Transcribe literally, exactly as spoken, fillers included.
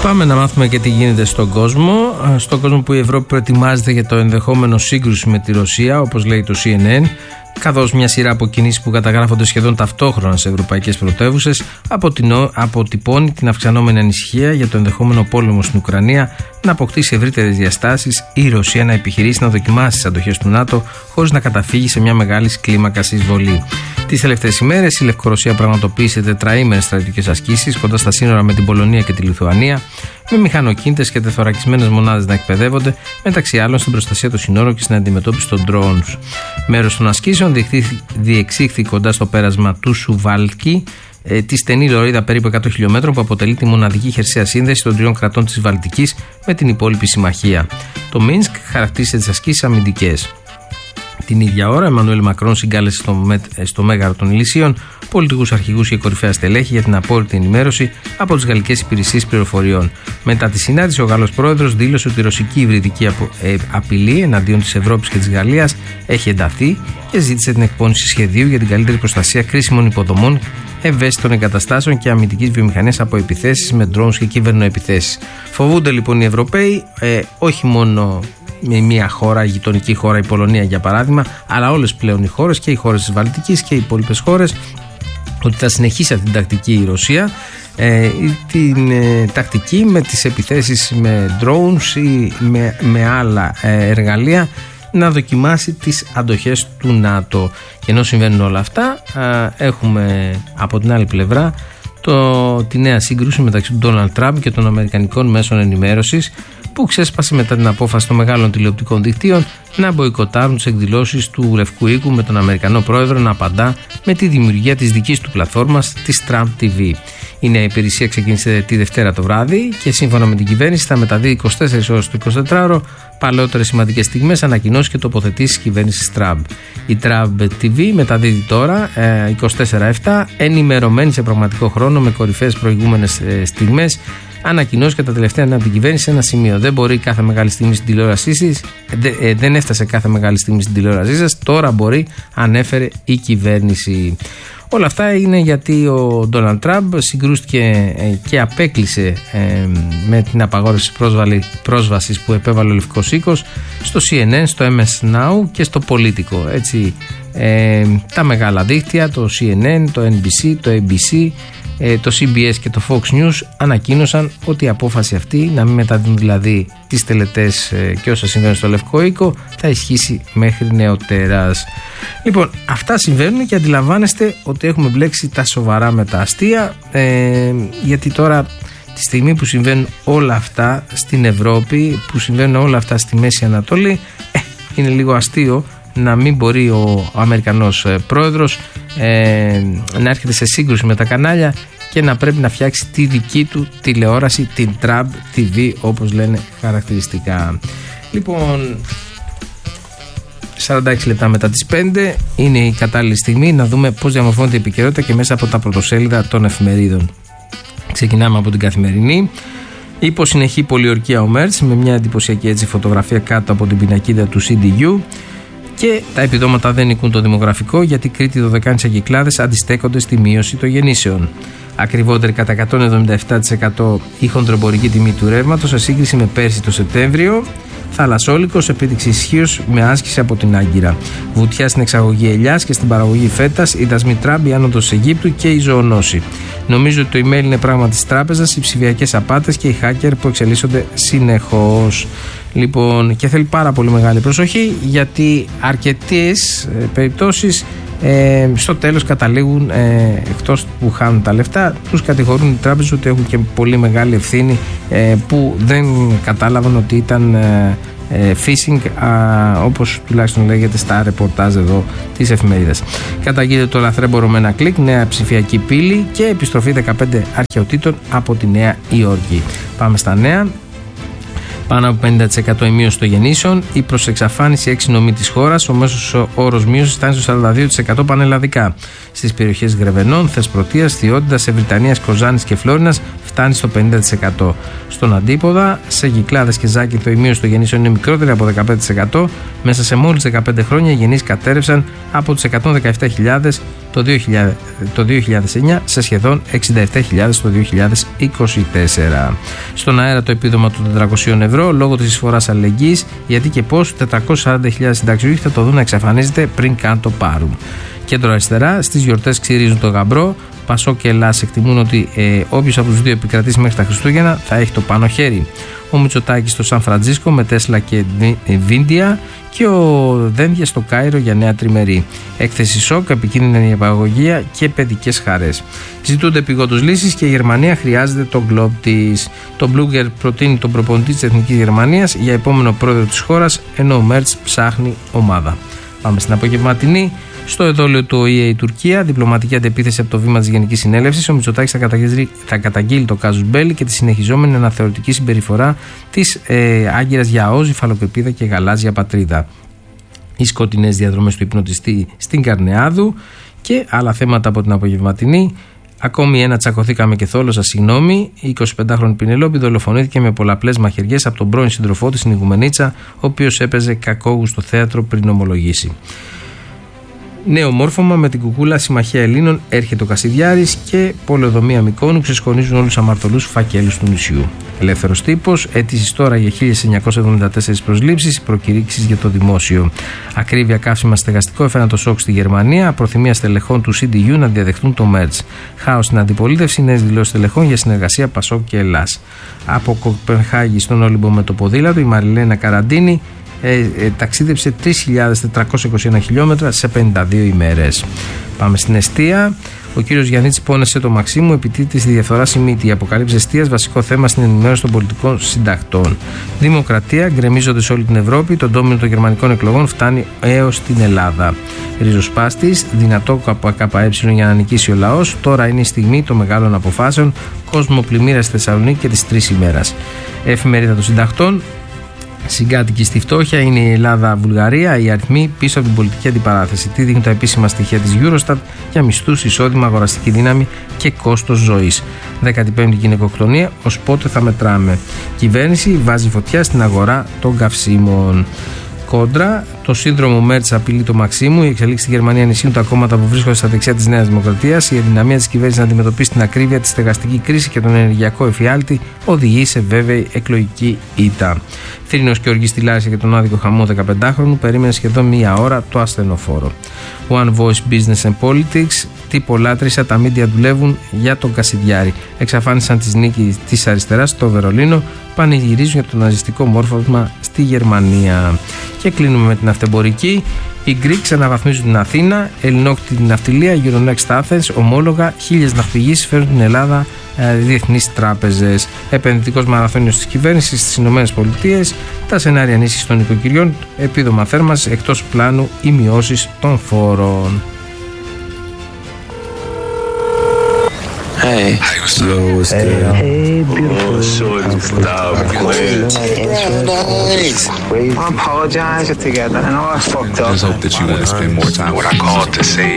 Πάμε να μάθουμε και τι γίνεται στον κόσμο. Στον κόσμο που η Ευρώπη προετοιμάζεται για το ενδεχόμενο σύγκρουση με τη Ρωσία, όπως λέει το σι εν εν, καθώς μια σειρά από κινήσεις που καταγράφονται σχεδόν ταυτόχρονα σε ευρωπαϊκές πρωτεύουσες αποτυπώνει την αυξανόμενη ανησυχία για το ενδεχόμενο πόλεμο στην Ουκρανία να αποκτήσει ευρύτερες διαστάσεις ή η Ρωσία να επιχειρήσει να δοκιμάσει τις αντοχές του ΝΑΤΟ χωρίς να καταφύγει σε μια μεγάλη κλίμακας εισβολή. Τις τελευταίες ημέρες η Λευκορωσία πραγματοποίησε τετραήμερες στρατιωτικές ασκήσεις κοντά στα σύνορα με την Πολωνία και τη Λιθουανία, με μηχανοκίνητες και τεθωρακισμένες μονάδες να εκπαιδεύονται, μεταξύ άλλων στην προστασία των συνόρων και στην αντιμετώπιση των drones. Μέρος των ασκήσεων διεξήχθη κοντά στο πέρασμα του Σουβάλκι, τη στενή λωρίδα περίπου εκατό χιλιόμετρων που αποτελεί τη μοναδική χερσαία σύνδεση των τριών κρατών της Βαλτικής με την υπόλοιπη συμμαχία. Το Μίνσκ χαρακτήρισε τις ασκήσεις αμυντικές. Την ίδια ώρα, ο Εμμανουέλ Μακρόν συγκάλεσε στο, με, στο Μέγαρο των Ηλυσίων πολιτικούς αρχηγούς και κορυφαία στελέχη για την απόρριτη ενημέρωση από τις γαλλικές υπηρεσίες πληροφοριών. Μετά τη συνάντηση, ο Γάλλος πρόεδρος δήλωσε ότι η ρωσική υβριδική απο, ε, απειλή εναντίον της Ευρώπης και της Γαλλίας έχει ενταθεί και ζήτησε την εκπόνηση σχεδίου για την καλύτερη προστασία κρίσιμων υποδομών, ευαίσθητων εγκαταστάσεων και αμυντικής βιομηχανίας από επιθέσεις με drones και κυβερνοεπιθέσεις. Φοβούνται λοιπόν οι Ευρωπαίοι, ε, όχι μόνο με μια χώρα, η γειτονική χώρα, η Πολωνία για παράδειγμα, αλλά όλες πλέον οι χώρες και οι χώρες της Βαλτικής και οι υπόλοιπες χώρες, ότι θα συνεχίσει αυτή την τακτική η Ρωσία, ε, την ε, τακτική με τις επιθέσεις με drones ή με, με άλλα ε, εργαλεία να δοκιμάσει τις αντοχές του ΝΑΤΟ. Και ενώ συμβαίνουν όλα αυτά, ε, έχουμε από την άλλη πλευρά το, τη νέα σύγκρουση μεταξύ του Ντόναλντ Τραμπ και των αμερικανικών μέσων ενημέρωσης, που ξέσπασε μετά την απόφαση των μεγάλων τηλεοπτικών δικτύων να μποϊκοτάρουν τις εκδηλώσεις του Λευκού Οίκου με τον Αμερικανό πρόεδρο να απαντά με τη δημιουργία της δικής του πλατφόρμας, της Trump τι βι. Η νέα υπηρεσία ξεκίνησε τη Δευτέρα το βράδυ και σύμφωνα με την κυβέρνηση θα μεταδίδει είκοσι τέσσερις ώρες το εικοσιτετράωρο παλαιότερες σημαντικές στιγμές, ανακοινώσεις και τοποθετήσεις της κυβέρνησης Trump. Η Trump τι βι μεταδίδει τώρα ε, είκοσι τέσσερα επτά ενημερωμένη σε πραγματικό χρόνο με κορυφαίες προηγούμενες ε, στιγμές, ανακοινώσει και τα τελευταία νέα από την κυβέρνηση σε ένα σημείο. Δεν μπορεί κάθε μεγάλη στιγμή στην τηλεόρασή σας, δε, ε, δεν έφτασε κάθε μεγάλη στιγμή στην τηλεόρασή σας, τώρα μπορεί, ανέφερε η κυβέρνηση. Όλα αυτά είναι γιατί ο Ντόναλντ Τραμπ συγκρούστηκε ε, και απέκλεισε ε, με την απαγόρευση πρόσβασης που επέβαλε ο Λευκός Οίκος στο σι εν εν, στο εμ ες Now και στο Πολίτικο. Έτσι, ε, τα μεγάλα δίκτυα, το σι εν εν, το εν μπι σι, το έι μπι σι, το σι μπι ες και το Fox News ανακοίνωσαν ότι η απόφαση αυτή να μην μεταδίδουν δηλαδή τις τελετές και όσα συμβαίνουν στο Λευκό Οίκο θα ισχύσει μέχρι νεοτέρας. Λοιπόν, αυτά συμβαίνουν και αντιλαμβάνεστε ότι έχουμε μπλέξει τα σοβαρά με τα αστεία, ε, γιατί τώρα τη στιγμή που συμβαίνουν όλα αυτά στην Ευρώπη, που συμβαίνουν όλα αυτά στη Μέση Ανατολή, ε, είναι λίγο αστείο να μην μπορεί ο Αμερικανός πρόεδρος ε, να έρχεται σε σύγκρουση με τα κανάλια και να πρέπει να φτιάξει τη δική του τηλεόραση, την Trump τι βι όπως λένε χαρακτηριστικά. Λοιπόν, σαράντα έξι λεπτά μετά τις πέντε είναι η κατάλληλη στιγμή να δούμε πώς διαμορφώνεται η επικαιρότητα και μέσα από τα πρωτοσέλιδα των εφημερίδων. Ξεκινάμε από την Καθημερινή. Υποσυνεχή πολιορκία ο Μέρτς με μια εντυπωσιακή έτσι φωτογραφία κάτω από την πινακίδα του σι ντι γιου. Και τα επιδόματα δεν νικούν το δημογραφικό, γιατί Κρήτη, Δωδεκάνησα και Κυκλάδες αντιστέκονται στη μείωση των γεννήσεων. Ακριβότερη κατά εκατόν εβδομήντα επτά τοις εκατό η χονδροεμπορική τιμή του ρεύματος σε σύγκριση με πέρσι το Σεπτέμβριο. Θαλασσόλικος, επίδειξη ισχύως με άσκηση από την Άγκυρα. Βουτιά στην εξαγωγή ελιάς και στην παραγωγή φέτας, η δασμή Τραμπ, η άνοδος της Αιγύπτου και η ζωονόση. Νομίζω ότι το email είναι πράγμα της τράπεζας, οι ψηφιακές απάτες και οι hacker που εξελίσσονται συνεχώς. Λοιπόν, και θέλει πάρα πολύ μεγάλη προσοχή, γιατί αρκετές ε, περιπτώσεις ε, στο τέλος καταλήγουν, ε, εκτός που χάνουν τα λεφτά, τους κατηγορούν οι τράπεζες ότι έχουν και πολύ μεγάλη ευθύνη, ε, που δεν κατάλαβαν ότι ήταν ε, ε, phishing, α, όπως τουλάχιστον λέγεται στα ρεπορτάζ εδώ της εφημερίδας. Καταγγείλεται το λαθρέμπορο με ένα κλικ, νέα ψηφιακή πύλη και επιστροφή δεκαπέντε αρχαιοτήτων από τη Νέα Υόρκη. Πάμε στα νέα. Πάνω από πενήντα τοις εκατό η μείωση των γεννήσεων, η προσεξαφάνιση έξι νομοί της χώρας, ο μέσος όρος μείωσης φτάνει στο σαράντα δύο τοις εκατό πανελλαδικά. Στις περιοχές Γρεβενών, Θεσπρωτείας, Θειότητας, Ευρυτανίας, Κοζάνης και Φλόρινας φτάνει στο πενήντα τοις εκατό. Στον αντίποδα, σε Κυκλάδες και Ζάκυνθο η μείωση των γεννήσεων είναι μικρότερη από δεκαπέντε τοις εκατό. Μέσα σε μόλις δεκαπέντε χρόνια οι γεννήσεις κατέρευσαν από τις εκατόν δεκαεπτά χιλιάδες το δύο χιλιάδες εννιά σε σχεδόν εξήντα επτά χιλιάδες το δύο χιλιάδες είκοσι τέσσερα. Στον αέρα το επίδομα των τετρακοσίων ευρώ λόγω της εισφοράς αλληλεγγύης, γιατί και πώς τετρακόσιες σαράντα χιλιάδες συνταξιούχοι θα το δουν να εξαφανίζεται πριν καν το πάρουν. Κέντρο αριστερά, στις γιορτές ξυρίζουν το γαμπρό. Πασό και Ελλάς εκτιμούν ότι ε, όποιος από τους δύο επικρατήσει μέχρι τα Χριστούγεννα θα έχει το πάνω χέρι. Ο Μητσοτάκης στο Σαν Φραντζίσκο με Τέσλα και Βίντια και ο Δένδια στο Κάιρο για νέα τριμερή. Έκθεση σοκ, επικίνδυνη υπαγωγία και παιδικές χαρές. Ζητούνται επιγόντως λύσεις και η Γερμανία χρειάζεται τον γκλόμπ της. Το Blogger προτείνει τον προπονητή της Εθνικής Γερμανίας για επόμενο πρόεδρο της χώρας, ενώ ο Μέρτς ψάχνει ομάδα. Πάμε στην απογευματινή. Στο εδόλιο του Ο Η Ε η Τουρκία, διπλωματική αντεπίθεση από το βήμα της Γενικής Συνέλευσης. Ο Μητσοτάκης θα, θα καταγγείλει το κάζους μπέλι και τη συνεχιζόμενη αναθεωρητική συμπεριφορά της ε, Άγκυρας Γιαόζ, υφαλοκρηπίδα και γαλάζια πατρίδα. Οι σκοτεινές διαδρομές του υπνοτιστή στην Καρνεάδου και άλλα θέματα από την απογευματινή. Ακόμη ένα τσακωθήκαμε και θόλωσα, συγγνώμη. Η εικοσιπεντάχρονη Πινελόπη δολοφονήθηκε με πολλαπλές μαχαιριές από τον πρώην σύντροφό της στην Ιγουμενίτσα, ο οποίος έπαιζε κακόγουστο θέατρο πριν ομολογήσει. Νέο μόρφωμα με την κουκούλα Συμμαχία Ελλήνων, έρχεται ο Κασιδιάρης και πολεοδομία Μυκόνου ξεσχωνίζουν όλους τους αμαρτωλούς φακέλους του νησιού. Ελεύθερος τύπος, αίτησης τώρα για χίλιες εννιακόσιες εβδομήντα τέσσερις προσλήψεις, προκηρύξεις για το δημόσιο. Ακρίβεια καύσιμα στεγαστικό έφεραν το σοκ στη Γερμανία, προθυμία στελεχών του Σι Ντι Γιου να διαδεχτούν το Μέρτς. Χάος στην αντιπολίτευση, νέες δηλώσεις στελεχών για συνεργασία Πασόκ και Ελλάς. Από Κοπενχάγη στον Όλυμπο με το ποδήλατο, η Μαριλένα Καραντίνη Ε, ε, ταξίδεψε τρεις χιλιάδες τετρακόσια είκοσι ένα χιλιόμετρα σε πενήντα δύο ημέρες. Πάμε στην εστία. Ο κύριος Γιαννίτης πόνεσε το Μαξίμου επιτίθεται στη διαφθορά Σιμίτη. Η αποκάλυψη εστίας βασικό θέμα στην ενημέρωση των πολιτικών συντακτών. Δημοκρατία γκρεμίζονται σε όλη την Ευρώπη. Το ντόμινο των γερμανικών εκλογών φτάνει έως την Ελλάδα. Ριζοσπάστης, δυνατό ΚΚΕ για να νικήσει ο λαός. Τώρα είναι η στιγμή των μεγάλων αποφάσεων. Κόσμο πλημμύρα στη Θεσσαλονίκη και τις τρεις ημέρας. Εφημερίδα των συντακτών. Συγκάτοικοι στη φτώχεια είναι η Ελλάδα-Βουλγαρία, οι αριθμοί πίσω από την πολιτική αντιπαράθεση. Τι δείχνουν τα επίσημα στοιχεία της Eurostat για μισθούς, εισόδημα, αγοραστική δύναμη και κόστος ζωής. δέκατη πέμπτη γυναικοκτονία, ως πότε θα μετράμε. Κυβέρνηση βάζει φωτιά στην αγορά των καυσίμων. Κόντρα, το σύνδρομο Μέρτς απειλεί το Μαξίμου. Οι εξελίξεις στη Γερμανία ενισχύουν τα κόμματα που βρίσκονται στα δεξιά της Νέας Δημοκρατίας. Η αδυναμία της κυβέρνησης να αντιμετωπίσει την ακρίβεια, τη στεγαστική κρίση και τον ενεργειακό εφιάλτη οδηγεί σε βέβαιη εκλογική ήττα. Θρήνος και οργή στη Λάρισα για τον άδικο χαμό δεκαπεντάχρονου περίμενε σχεδόν μία ώρα το ασθενοφόρο. One Voice Business and Politics. Τι πολλάτρισα, τα μίντια δουλεύουν για τον Κασιδιάρη. Εξαφάνισαν τη νίκη της αριστεράς στο Βερολίνο. Πανηγυρίζουν για το ναζιστικό μόρφωμα στη Γερμανία. Και κλείνουμε με την αυτεμπορική. Οι Greeks αναβαθμίζουν την Αθήνα, ελληνόκτητη ναυτιλία, Euronext Athens, ομόλογα, χίλιες ναυπηγείς φέρνουν την Ελλάδα ε, διεθνείς τράπεζες. Επενδυτικός μαραθώνιος της κυβέρνησης στις ΗΠΑ, τα σενάρια ενίσχυσης των οικοκυριών, επίδομα θέρμανσης εκτός πλάνου ή μειώσεις των φόρων. Hey. Hey, what's up? Yo, what's hey, good? Hey, beautiful. Oh, shorty, stop. I apologize together. I know I fucked up. I just hope that you want to spend more time with what I called to say.